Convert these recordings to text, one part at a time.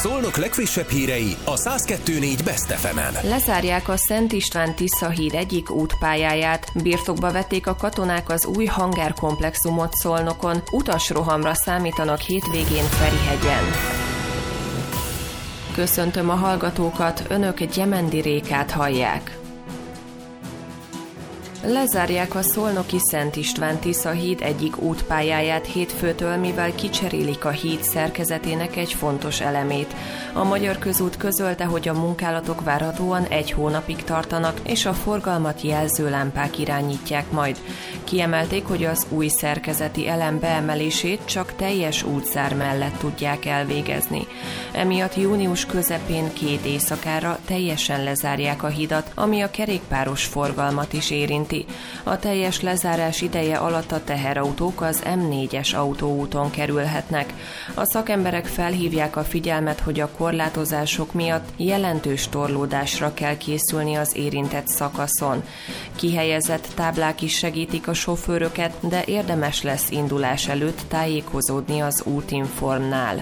Szolnok legfrissebb hírei a 102.4 Best FM-en. Lezárják a Szent István-Tisza híd egyik útpályáját. Birtokba vették a katonák az új hangárkomplexumot Szolnokon. Utasrohamra számítanak hétvégén Ferihegyen. Köszöntöm a hallgatókat, önök Gyemendi Rékát hallják. Lezárják a szolnoki Szent István-Tisza híd egyik útpályáját hétfőtől, mivel kicserélik a híd szerkezetének egy fontos elemét. A Magyar Közút közölte, hogy a munkálatok várhatóan 1 hónapig tartanak, és a forgalmat jelző lámpák irányítják majd. Kiemelték, hogy az új szerkezeti elem beemelését csak teljes útszár mellett tudják elvégezni. Emiatt június közepén 2 éjszakára teljesen lezárják a hidat, ami a kerékpáros forgalmat is érinti. A teljes lezárás ideje alatt a teherautók az M4-es autóúton kerülhetnek. A szakemberek felhívják a figyelmet, hogy a korlátozások miatt jelentős torlódásra kell készülni az érintett szakaszon. Kihelyezett táblák is segítik a sofőröket, de érdemes lesz indulás előtt tájékozódni az Útinformnál.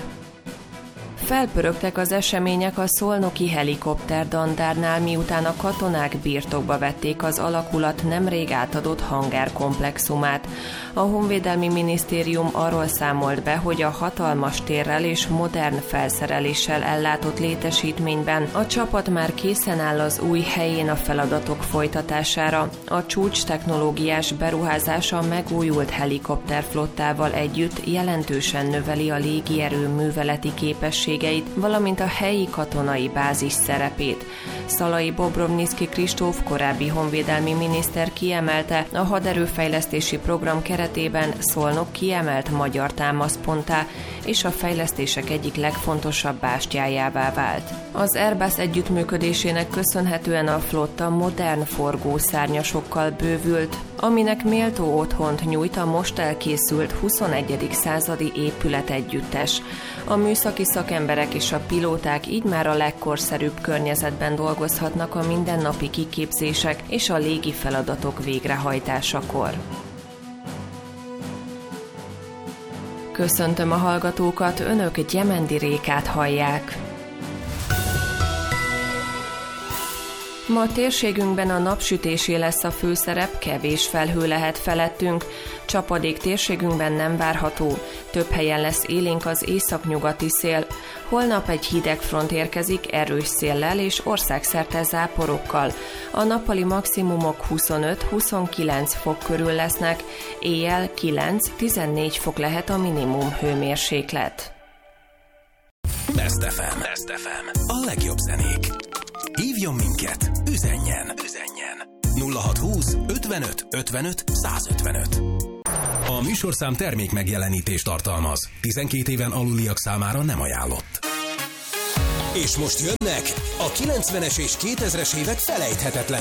Felpörögtek az események a szolnoki helikopterdandárnál, miután a katonák birtokba vették az alakulat nemrég átadott hangárkomplexumát. A Honvédelmi Minisztérium arról számolt be, hogy a hatalmas térrel és modern felszereléssel ellátott létesítményben a csapat már készen áll az új helyén a feladatok folytatására. A csúcs technológiás beruházás a megújult helikopterflottával együtt jelentősen növeli a légierő műveleti képességeit, valamint a helyi katonai bázis szerepét. Szalai Bobrovnicki Kristóf, korábbi honvédelmi miniszter kiemelte, a haderőfejlesztési program keretében Szolnok kiemelt magyar támaszponttá, és a fejlesztések egyik legfontosabb bástyájává vált. Az Airbus együttműködésének köszönhetően a flotta modern forgószárnyasokkal bővült, aminek méltó otthont nyújt a most elkészült 21. századi épületegyüttes. A műszaki szakemberek és a pilóták így már a legkorszerűbb környezetben dolgozhatnak a mindennapi kiképzések és a légi feladatok végrehajtásakor. Köszöntöm a hallgatókat, önök Gyemendi Rékát hallják. Ma a térségünkben a napsütésé lesz a főszerep, kevés felhő lehet felettünk. Csapadék térségünkben nem várható, több helyen lesz élénk az északnyugati szél. Holnap egy hideg front érkezik erős széllel és országszerte záporokkal. A nappali maximumok 25-29 fok körül lesznek, éjjel 9-14 fok lehet a minimum hőmérséklet. Best FM. Best FM. A legjobb zenék. Hívjon minket, üzenjen. 0620 55 55 155. A műsorszám termék megjelenítést tartalmaz. 12 éven aluliak számára nem ajánlott. És most jönnek a 90-es és 2000-es évek felejthetetlen